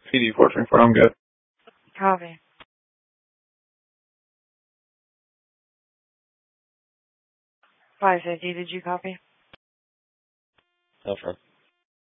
CD 424, I'm good. Copy. 550, did you copy? Affirm.